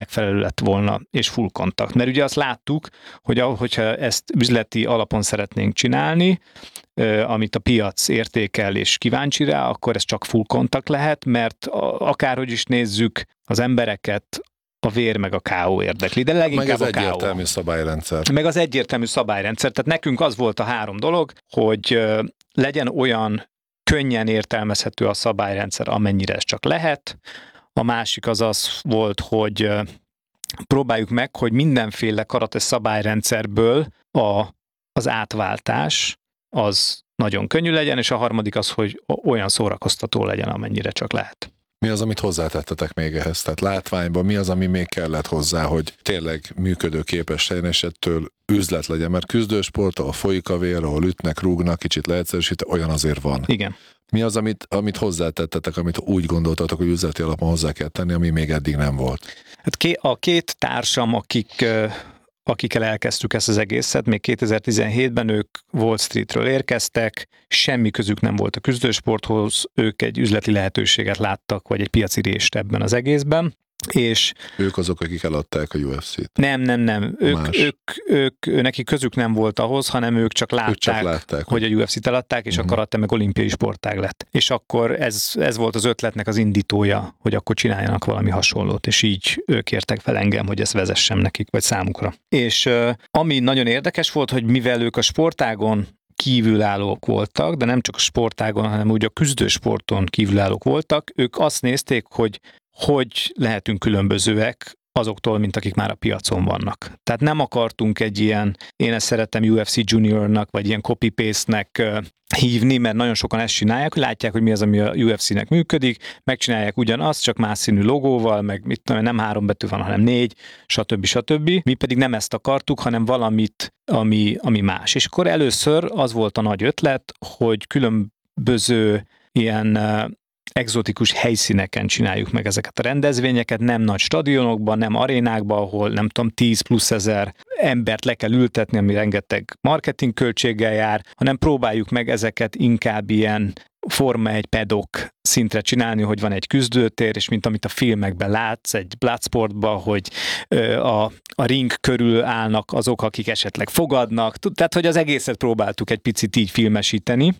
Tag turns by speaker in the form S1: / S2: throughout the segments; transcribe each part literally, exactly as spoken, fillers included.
S1: megfelelő lett volna, és full kontakt. Mert ugye azt láttuk, hogy hogyha ezt üzleti alapon szeretnénk csinálni, amit a piac értékel és kíváncsi rá, akkor ez csak full kontakt lehet, mert akárhogy is nézzük, az embereket a vér meg a ká ó érdekli, de leginkább
S2: meg az
S1: a ká ó.
S2: egyértelmű szabályrendszer.
S1: Meg az egyértelmű szabályrendszer. Tehát nekünk az volt a három dolog, hogy legyen olyan könnyen értelmezhető a szabályrendszer, amennyire ez csak lehet. A másik az az volt, hogy próbáljuk meg, hogy mindenféle karate szabályrendszerből a, az átváltás az nagyon könnyű legyen, és a harmadik az, hogy olyan szórakoztató legyen, amennyire csak lehet.
S2: Mi az, amit hozzátettetek még ehhez? Tehát látványban mi az, ami még kellett hozzá, hogy tényleg működőképes legyen, és ettől üzlet legyen? Mert küzdősport, ahol folyik a vér, ahol ütnek, rúgnak, kicsit leegyszerűsítve, olyan azért van.
S1: Igen.
S2: Mi az, amit, amit hozzátettetek, amit úgy gondoltatok, hogy üzleti alapon hozzá kell tenni, ami még eddig nem volt?
S1: Hát a két társam, akik... akikkel elkezdtük ezt az egészet, még kétezer-tizenhétben ők Wall Streetről érkeztek, semmi közük nem volt a küzdősporthoz, ők egy üzleti lehetőséget láttak, vagy egy piaci részt ebben az egészben. És
S2: ők azok, akik eladták a u ef cét.
S1: Nem, nem, nem. Ők, ők, ők, ők, neki közük nem volt ahhoz, hanem ők csak látták, ők csak látták hogy a u ef cét eladták, és uh-huh. a karate meg olimpiai sportág lett. És akkor ez, ez volt az ötletnek az indítója, hogy akkor csináljanak valami hasonlót, és így ők értek fel engem, hogy ezt vezessem nekik, vagy számukra. És uh, ami nagyon érdekes volt, hogy mivel ők a sportágon kívülállók voltak, de nem csak a sportágon, hanem úgy a küzdősporton kívülállók voltak, ők azt nézték, hogy hogy lehetünk különbözőek azoktól, mint akik már a piacon vannak. Tehát nem akartunk egy ilyen, én ezt szeretem u ef cé Juniornak, vagy ilyen copy-paste-nek hívni, mert nagyon sokan ezt csinálják, hogy látják, hogy mi az, ami a u ef cé-nek működik, megcsinálják ugyanazt, csak más színű logóval, meg mit tudom, nem három betű van, hanem négy, stb. stb. Mi pedig nem ezt akartuk, hanem valamit, ami, ami más. És akkor először az volt a nagy ötlet, hogy különböző ilyen egzotikus helyszíneken csináljuk meg ezeket a rendezvényeket, nem nagy stadionokban, nem arénákban, ahol nem tudom, tíz plusz ezer embert le kell ültetni, ami rengeteg marketing költséggel jár, hanem próbáljuk meg ezeket inkább ilyen Forma egy pedok szintre csinálni, hogy van egy küzdőtér, és mint amit a filmekben látsz, egy Bloodsportban, hogy a, a ring körül állnak azok, akik esetleg fogadnak, tehát hogy az egészet próbáltuk egy picit így filmesíteni,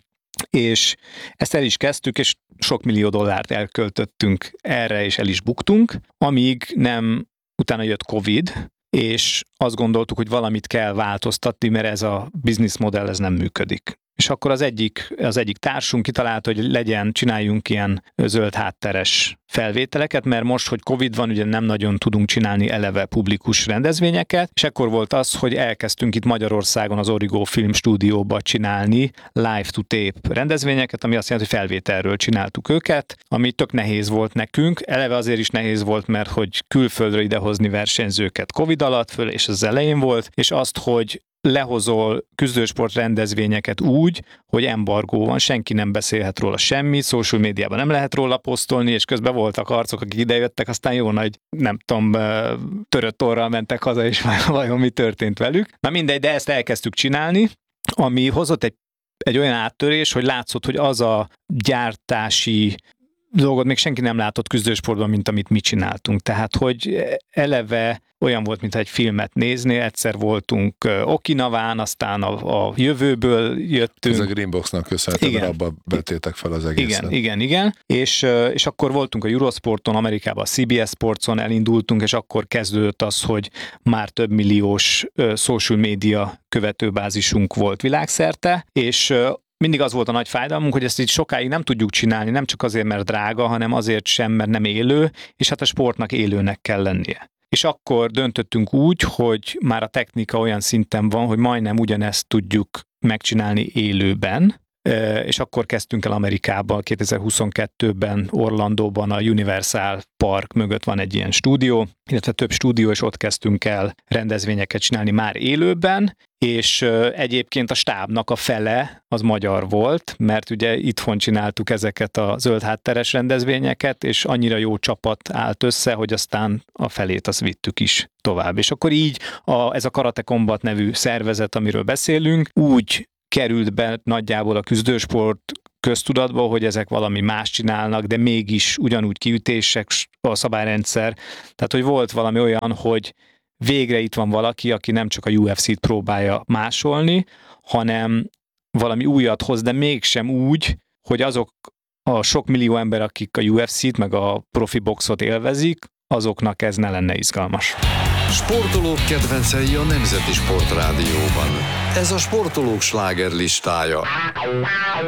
S1: és ezt el is kezdtük, és sok millió dollárt elköltöttünk erre, és el is buktunk, amíg nem, utána jött Covid, és azt gondoltuk, hogy valamit kell változtatni, mert ez a business modell ez nem működik. És akkor az egyik, az egyik társunk kitalálta, hogy legyen, csináljunk ilyen zöld hátteres felvételeket, mert most, hogy Covid van, ugye nem nagyon tudunk csinálni eleve publikus rendezvényeket, és ekkor volt az, hogy elkezdtünk itt Magyarországon az Origo Film Stúdióba csinálni live-to-tape rendezvényeket, ami azt jelenti, hogy felvételről csináltuk őket, ami tök nehéz volt nekünk. Eleve azért is nehéz volt, mert hogy külföldre idehozni versenyzőket Covid alatt föl, és az elején volt, és azt, hogy lehozol küzdősport rendezvényeket úgy, hogy embargó van, senki nem beszélhet róla semmit, social médiában nem lehet róla posztolni, és közben voltak arcok, akik idejöttek, aztán jó nagy, nem tudom, törött orral mentek haza, és vajon mi történt velük. Na mindegy, de ezt elkezdtük csinálni, ami hozott egy, egy olyan áttörés, hogy látszott, hogy az a gyártási dolgot még senki nem látott küzdősportban, mint amit mi csináltunk. Tehát, hogy eleve olyan volt, mintha egy filmet néznél, egyszer voltunk Okinawán, aztán a, a jövőből jöttünk. Ez
S2: a Greenboxnak köszönhetően, mert abba vettétek fel az egészet.
S1: Igen, igen, igen. És, és akkor voltunk a Eurosporton, Amerikában a cé bé es Sportson elindultunk, és akkor kezdődött az, hogy már több milliós social media követőbázisunk volt világszerte, és mindig az volt a nagy fájdalmunk, hogy ezt így sokáig nem tudjuk csinálni, nem csak azért, mert drága, hanem azért sem, mert nem élő, és hát a sportnak élőnek kell lennie. És akkor döntöttünk úgy, hogy már a technika olyan szinten van, hogy majdnem ugyanezt tudjuk megcsinálni élőben, és akkor kezdtünk el Amerikában, kétezer-huszonkettőben Orlandóban, a Universal Park mögött van egy ilyen stúdió, illetve több stúdió, és ott kezdtünk el rendezvényeket csinálni már élőben, és egyébként a stábnak a fele az magyar volt, mert ugye itthon csináltuk ezeket a zöld hátteres rendezvényeket, és annyira jó csapat állt össze, hogy aztán a felét azt vittük is tovább. És akkor így a, ez a Karate Combat nevű szervezet, amiről beszélünk, úgy került be nagyjából a küzdősport köztudatban, hogy ezek valami más csinálnak, de mégis ugyanúgy kiütések a szabályrendszer. Tehát, hogy volt valami olyan, hogy végre itt van valaki, aki nem csak a U F C-t próbálja másolni, hanem valami újat hoz, de mégsem úgy, hogy azok a sok millió ember, akik a U F C-t meg a profi boxot élvezik, azoknak ez ne lenne izgalmas.
S3: Sportolók kedvencei a Nemzeti Sportrádióban. Ez a sportolók slágerlistája.